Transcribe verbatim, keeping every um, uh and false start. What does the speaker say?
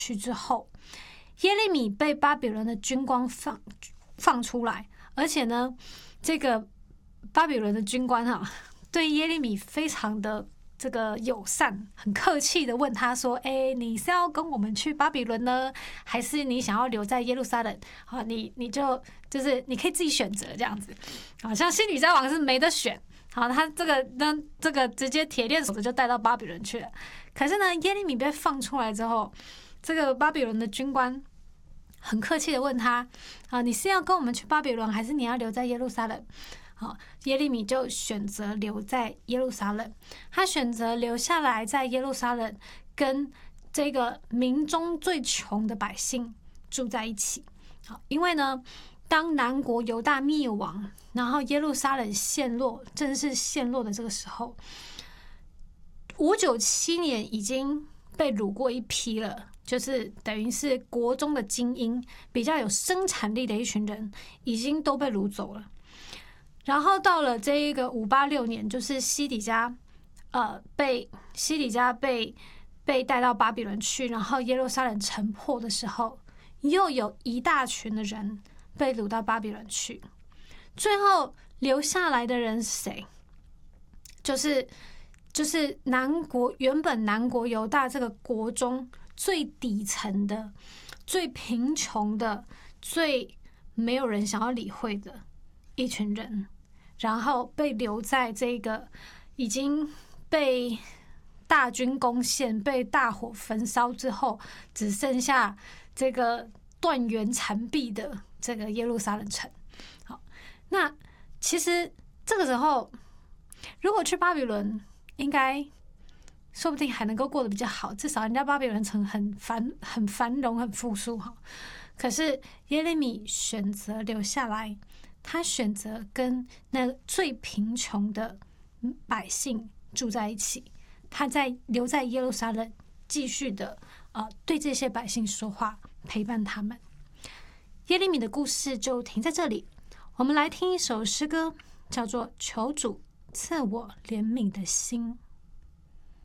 去之后，耶利米被巴比伦的军官放放出来，而且呢，这个巴比伦的军官哈、啊，对耶利米非常的这个友善，很客气的问他说：“哎，你是要跟我们去巴比伦呢，还是你想要留在耶路撒冷？好，你你就就是你可以自己选择这样子。好像西底家王是没得选。”好，他这个那这个直接铁链锁着就带到巴比伦去了。可是呢，耶利米被放出来之后，这个巴比伦的军官很客气的问他：啊，你是要跟我们去巴比伦，还是你要留在耶路撒冷？好，耶利米就选择留在耶路撒冷。他选择留下来在耶路撒冷，跟这个民中最穷的百姓住在一起。好，因为呢，当南国犹大灭亡，然后耶路撒冷陷落，正式陷落的这个时候，五九七年已经被掳过一批了，就是等于是国中的精英，比较有生产力的一群人，已经都被掳走了。然后到了这一个五八六年，就是西底家，呃，被西底家被被带到巴比伦去，然后耶路撒冷城破的时候，又有一大群的人被掳到巴比伦去。最后留下来的人是谁？就是就是南国原本南国犹大这个国中最底层的、最贫穷的、最没有人想要理会的一群人，然后被留在这个已经被大军攻陷、被大火焚烧之后，只剩下这个断垣残壁的这个耶路撒冷城。好，那其实这个时候，如果去巴比伦，应该说不定还能够过得比较好，至少人家巴比伦城很繁、很繁荣、很富庶哈。可是耶利米选择留下来，他选择跟那最贫穷的百姓住在一起，他在留在耶路撒冷，继续的呃对这些百姓说话，陪伴他们。耶利米的故事就停在这里。我们来听一首诗歌，叫做《求主赐我怜悯的心》。